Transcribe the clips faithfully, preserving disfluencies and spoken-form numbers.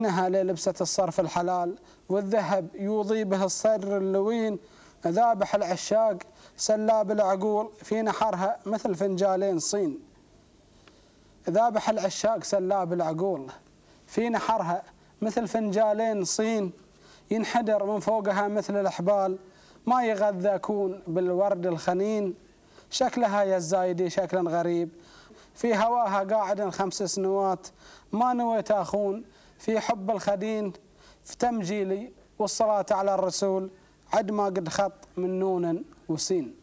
إنها للبسة الصرف الحلال والذهب يوضي به الصدر اللوين. ذابح العشاق سلاب العقول في نحرها مثل فنجالين صين. ذابح العشاق سلاب العقول في نحرها مثل فنجالين صين. ينحدر من فوقها مثل الأحبال ما يغذى كون بالورد الخنين. شكلها يا الزايدي شكلا غريب في هواها قاعد خمس سنوات. ما نويت أخون في حب الخدين في تمجيلي والصلاة على الرسول عد ما قد خط من نون وسين.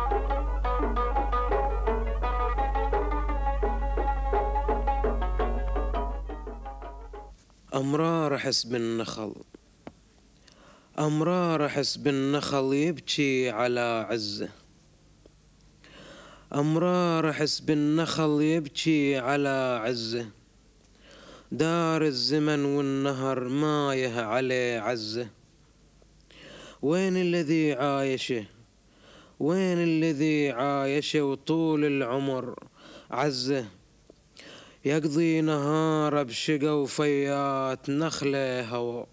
أمرار حسب النخل أمرار حسب النخل يبكي على عزه. أمرار حسب النخل يبكي على عزه. دار الزمن والنهر مايه عليه عزه. وين الذي عايشه وين الذي عايشه وطول العمر عزه. يقضي نهار بشقا وفيات نخله هوا.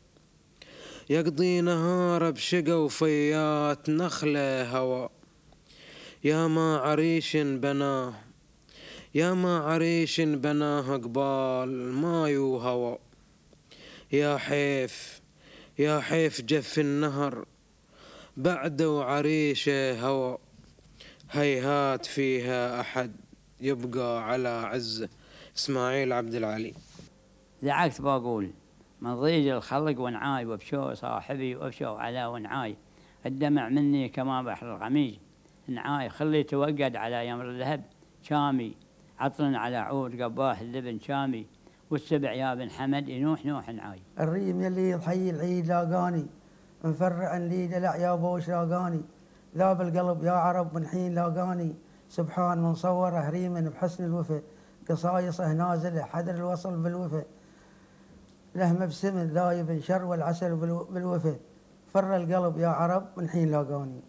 يقضي نهار بشقا وفيات نخله هوا. يا ما عريش بناه يا ما عريش بناه قبال ما يوهوى. يا حيف يا حيف جف النهر بعد وعريشه هوى. هيهات فيها أحد يبقى على عزه. إسماعيل عبد العلي. دعكت بقول من ضيج الخلق ونعاي وبشو صاحبي وبشو على ونعاي. الدمع مني كما بحر الغميج نعاي. خلي توقد على يمر الذهب شامي. عطر على عود قباه اللبن شامي. والسبع يا بن حمد ينوح نوح نعاي. الريم يلي يضحي العيد لاقاني مفرع لي دلع يا بوش لاقاني. ذاب القلب يا عرب من حين لاقاني. سبحان من صوره ريما بحسن الوفا قصايصه نازله حذر الوصل بالوفا. له مبسم ذايب شر والعسل بالوفا. فر القلب يا عرب من حين لاقاني.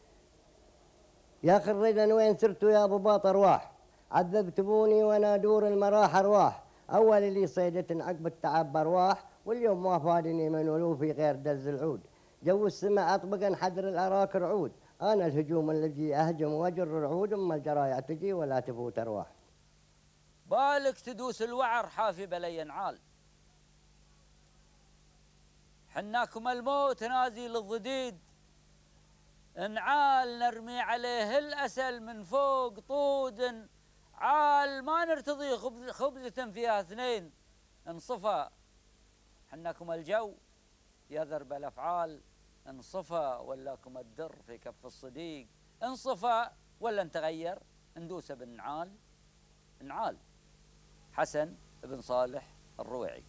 يا خريجا وين سرتوا يا ضباط ارواح. عذبتموني وانا دور المراح ارواح. اول اللي صيدة عقب التعب ارواح. واليوم ما فادني من ولوفي غير دز العود. جو السماء اطبقا حذر الاراك رعود. انا الهجوم الذي اهجم واجر الرعود. اما الجرايع تجي ولا تفوت ارواح. بالك تدوس الوعر حافي بلي نعال. حناكم الموت نازي للضديد. نعال نرمي عليه الأسل من فوق طود. عال ما نرتضي خبز خبزة فيها اثنين انصفى. حناكم الجو يا ذرب الأفعال انصفى. ولاكم الدر في كف الصديق انصفى. ولا نتغير ندوس بالنعال. نعال. حسن بن صالح الرويعي.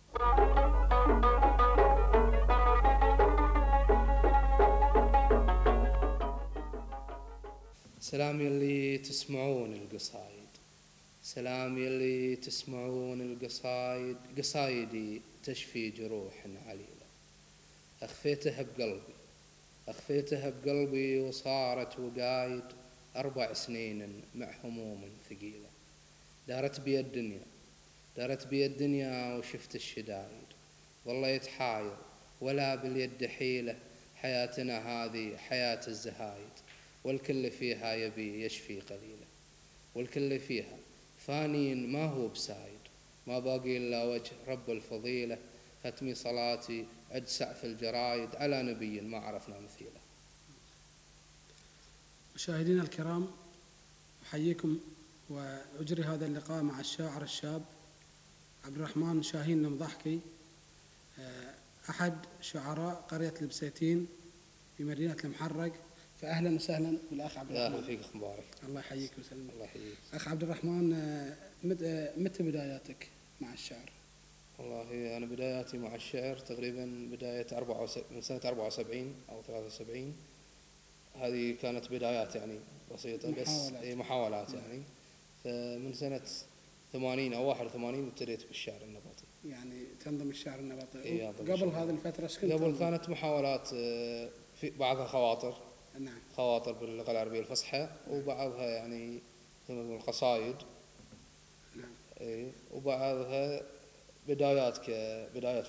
سلام يلي تسمعون القصايد سلام يلي تسمعون القصايد. قصايدي تشفي جروح عليلة. أخفيتها بقلبي أخفيتها بقلبي وصارت وقايد. أربع سنين مع هموم ثقيلة. دارت بي الدنيا دارت بي الدنيا وشفت الشدايد. ظليت حاير ولا باليد حيلة. حياتنا هذه حياة الزهايد. والكل فيها يبي يشفي قليلا. والكل فيها فانين ما هو بسايد. ما باقي إلا وجه رب الفضيلة. ختمي صلاتي أجسع في الجرايد على نبي ما عرفنا مثيله. مشاهدينا الكرام أحييكم وأجري هذا اللقاء مع الشاعر الشاب عبد الرحمن شاهين المضحكي أحد شعراء قرية البسيتين في مدينة المحرق. فأهلا وسهلا بالأخ عبد الرحمن. أهلا فيك مبارك. الله يحييك ويسلمك. الله يحييك. أخ عبد الرحمن متى بداياتك مع الشعر؟ والله أنا بداياتي مع الشعر تقريبا بداية أربعة من سنة أربعة وسبعين أو ثلاثة وسبعين. هذه كانت بدايات يعني بسيطة بس محاولات, محاولات يعني. فمن سنة ثمانين أو واحد وثمانين ابتديت بالشعر النبطي. يعني تنظم الشعر النبطي. إيه قبل هذه الفترة ايش كنت؟ قبل كانت محاولات في بعضها خواطر. نعم. خواطر باللغة العربية الفصحى وبعضها يعني القصائد. نعم. إيه وبعضها بداياتك بدايات